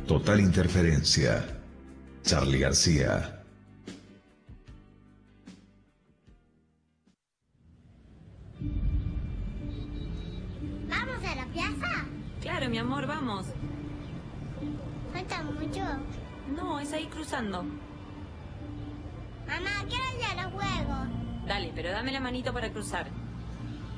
Total Interferencia. Charly García. ¿Vamos a la plaza? Claro, mi amor, vamos. ¿Falta mucho? No, es ahí cruzando. Mamá, quiero ir a los juegos. Dale, pero dame la manito para cruzar.